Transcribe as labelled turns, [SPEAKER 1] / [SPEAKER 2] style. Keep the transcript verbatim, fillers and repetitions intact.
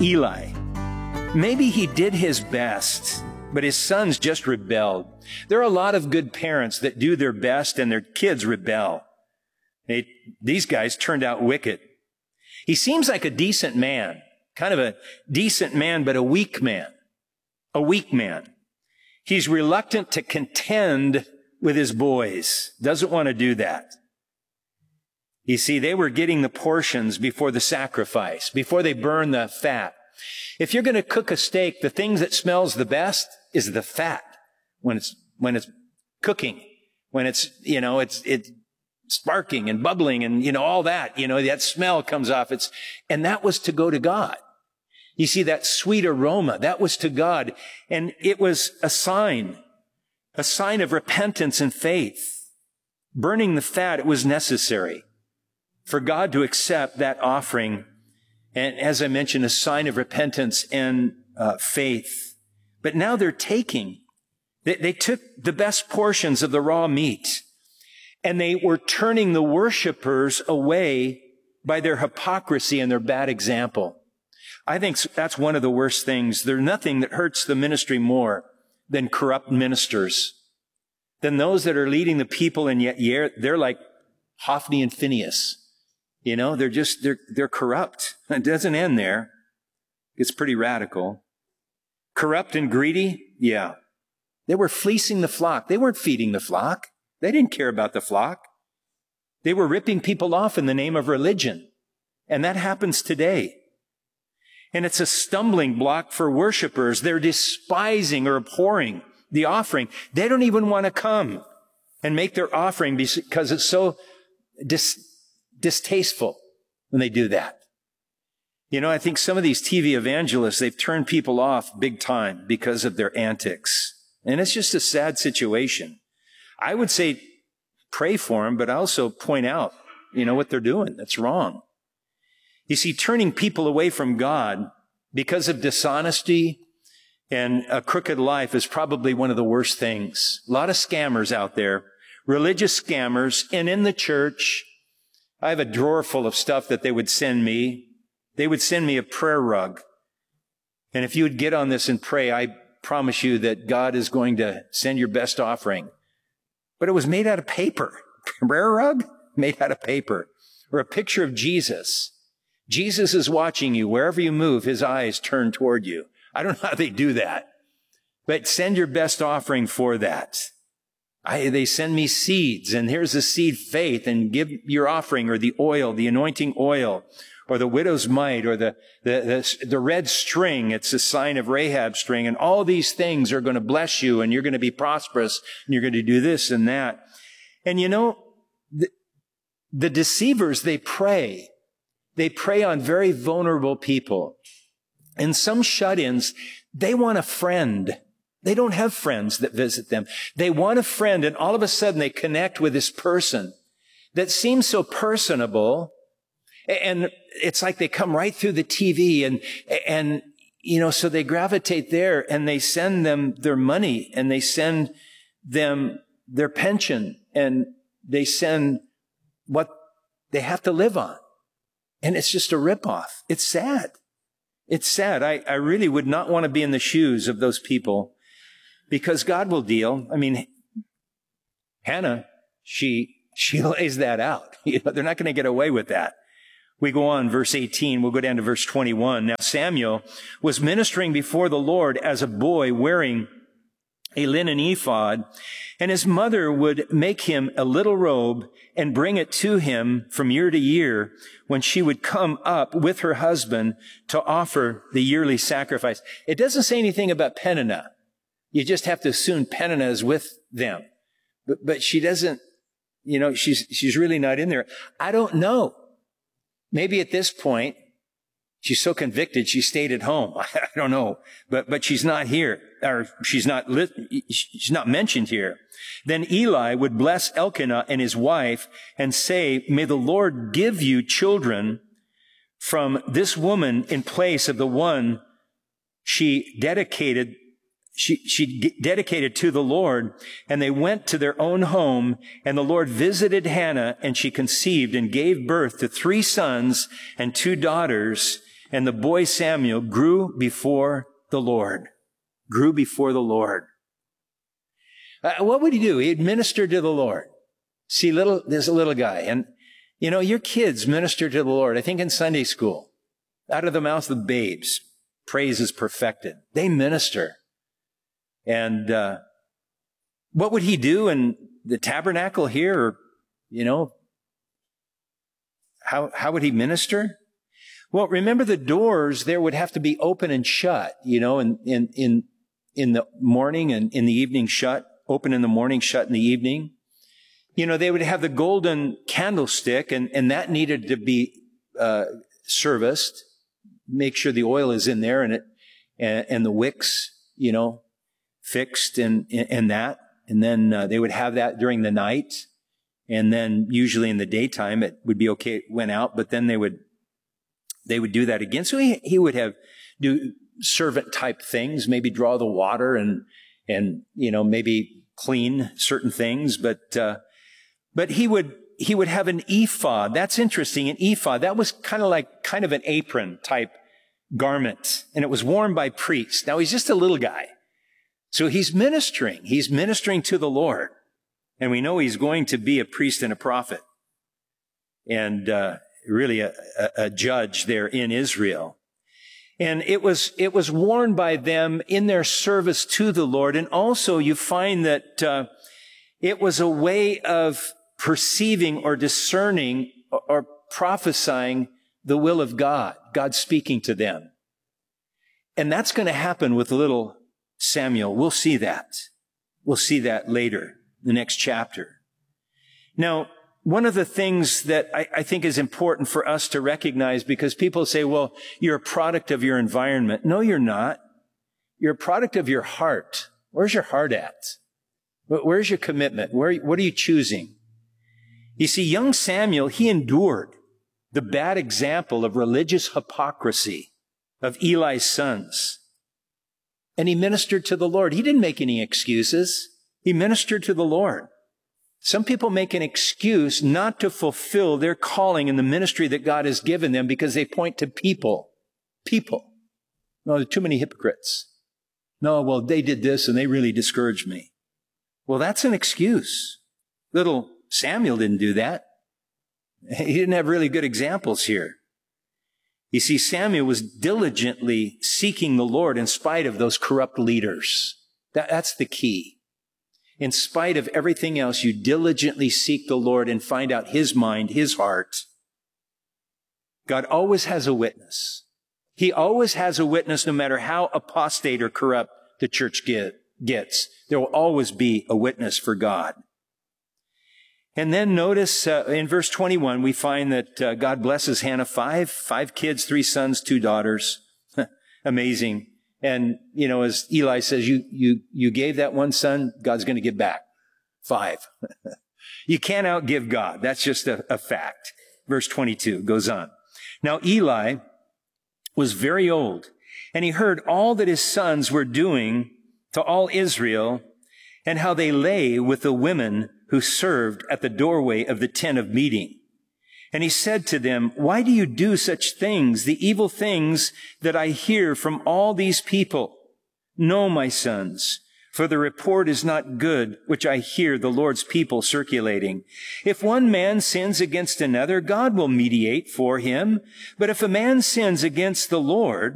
[SPEAKER 1] Eli. Maybe he did his best, but his sons just rebelled. There are a lot of good parents that do their best and their kids rebel. They, these guys turned out wicked. He seems like a decent man, kind of a decent man, but a weak man. A weak man. He's reluctant to contend with his boys. Doesn't want to do that. You see, they were getting the portions before the sacrifice, before they burn the fat. If you're going to cook a steak, the thing that smells the best is the fat when it's, when it's cooking, when it's, you know, it's, it's sparking and bubbling and, you know, all that, you know, that smell comes off. It's, and that was to go to God. You see, that sweet aroma, that was to God. And it was a sign, a sign of repentance and faith. Burning the fat, it was necessary for God to accept that offering. And as I mentioned, a sign of repentance and uh, faith. But now they're taking, they, they took the best portions of the raw meat, and they were turning the worshipers away by their hypocrisy and their bad example. I think that's one of the worst things. There's nothing that hurts the ministry more than corrupt ministers, than those that are leading the people, and yet they're like Hophni and Phinehas. You know, they're just, they're, they're corrupt. It doesn't end there. It's pretty radical. Corrupt and greedy? Yeah. They were fleecing the flock. They weren't feeding the flock. They didn't care about the flock. They were ripping people off in the name of religion. And that happens today. And it's a stumbling block for worshipers. They're despising or abhorring the offering. They don't even want to come and make their offering because it's so dis- distasteful when they do that. You know, I think some of these T V evangelists, they've turned people off big time because of their antics. And it's just a sad situation. I would say pray for them, but also point out, you know, what they're doing. That's wrong. You see, turning people away from God because of dishonesty and a crooked life is probably one of the worst things. A lot of scammers out there, religious scammers, and in the church, I have a drawer full of stuff that they would send me. They would send me a prayer rug. And if you would get on this and pray, I promise you that God is going to send your best offering. But it was made out of paper. Prayer rug made out of paper. Or a picture of Jesus. Jesus is watching you. Wherever you move, his eyes turn toward you. I don't know how they do that. But send your best offering for that. I, they send me seeds, and here's the seed faith, and give your offering, or the oil, the anointing oil, or the widow's mite, or the, the, the, the red string. It's a sign of Rahab's string. And all these things are going to bless you, and you're going to be prosperous, and you're going to do this and that. And you know, the, the deceivers, they prey. They prey on very vulnerable people. And some shut-ins, they want a friend. They don't have friends that visit them. They want a friend, and all of a sudden they connect with this person that seems so personable. And it's like they come right through the T V, and, and, you know, so they gravitate there, and they send them their money, and they send them their pension, and they send what they have to live on. And it's just a ripoff. It's sad. It's sad. I, I really would not want to be in the shoes of those people, because God will deal. I mean, Hannah, she, she lays that out. You know, they're not going to get away with that. We go on, verse eighteen, we'll go down to verse twenty-one. Now Samuel was ministering before the Lord as a boy, wearing a linen ephod, and his mother would make him a little robe and bring it to him from year to year when she would come up with her husband to offer the yearly sacrifice. It doesn't say anything about Peninnah. You just have to assume Peninnah is with them. But, but she doesn't, you know, she's, she's really not in there. I don't know. Maybe at this point, she's so convicted, she stayed at home. I don't know. But, but she's not here, or she's not, lit, she's not mentioned here. Then Eli would bless Elkanah and his wife and say, "May the Lord give you children from this woman in place of the one she dedicated She, she dedicated to the Lord." And they went to their own home, and the Lord visited Hannah, and she conceived and gave birth to three sons and two daughters. And the boy Samuel grew before the Lord. Grew before the Lord. Uh, what would he do? He'd minister to the Lord. See, little, there's a little guy. And, you know, your kids minister to the Lord. I think in Sunday school, out of the mouths of babes, praise is perfected. They minister. And uh, what would he do in the tabernacle here? Or, you know, how how would he minister? Well, remember the doors there would have to be open and shut, you know, in, in, in, in the morning and in the evening shut, open in the morning, shut in the evening. You know, they would have the golden candlestick, and, and that needed to be uh, serviced. Make sure the oil is in there and it, and, and the wicks, you know, fixed and, and that. And then uh, they would have that during the night. And then usually in the daytime, it would be okay, it went out, but then they would They would do that again. So he, he would have do servant type things, maybe draw the water and, and, you know, maybe clean certain things. But, uh, but he would, he would have an ephod. That's interesting. An ephod. That was kind of like, kind of an apron type garment. And it was worn by priests. Now he's just a little guy. So he's ministering. He's ministering to the Lord. And we know he's going to be a priest and a prophet. And, uh, really a, a, a judge there in Israel. And it was, it was worn by them in their service to the Lord. And also you find that, uh, it was a way of perceiving or discerning or, or prophesying the will of God, God speaking to them. And that's going to happen with little Samuel. We'll see that. We'll see that later, the next chapter. Now, one of the things that I, I think is important for us to recognize, because people say, well, you're a product of your environment. No, you're not. You're a product of your heart. Where's your heart at? Where's your commitment? Where, what are you choosing? You see, young Samuel, he endured the bad example of religious hypocrisy of Eli's sons. And he ministered to the Lord. He didn't make any excuses. He ministered to the Lord. Some people make an excuse not to fulfill their calling in the ministry that God has given them because they point to people. People. No, there are too many hypocrites. No, well, they did this and they really discouraged me. Well, that's an excuse. Little Samuel didn't do that. He didn't have really good examples here. You see, Samuel was diligently seeking the Lord in spite of those corrupt leaders. That, that's the key. In spite of everything else, you diligently seek the Lord and find out His mind, His heart. God always has a witness. He always has a witness no matter how apostate or corrupt the church get, gets. There will always be a witness for God. And then notice uh, in verse twenty-one, we find that uh, God blesses Hannah five, five kids, three sons, two daughters. Amazing. And, you know, as Eli says, you, you, you gave that one son, God's going to give back five. You can't outgive God. That's just a, a fact. Verse twenty-two goes on. Now, Eli was very old, and he heard all that his sons were doing to all Israel and how they lay with the women who served at the doorway of the tent of meeting. And he said to them, why do you do such things, the evil things that I hear from all these people? No, my sons, for the report is not good, which I hear the Lord's people circulating. If one man sins against another, God will mediate for him. But if a man sins against the Lord,